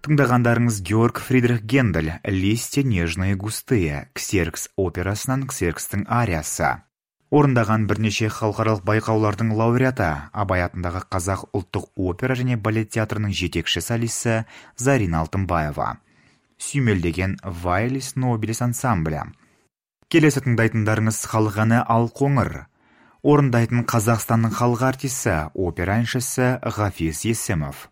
Тыңдағандарыңыз Георг Фридрих Гендель «Листья нежные густые» Ксеркс операсынан Ксеркстің ариясы. Орындаған бірнеше халықаралық байқаулардың лауреаты, Абай атындағы Қазақ ұлттық опера және балет театрының жетекші солисі Зарина Алтынбаева. Сүймелдеген Вайлис Нобелис ансамблі. Келесі тыңдайтындарыңыз халық әні «Ал қоңыр». Орындайтын Қазақстанның халық артисі, опера әншісі Ғафиз Есімов.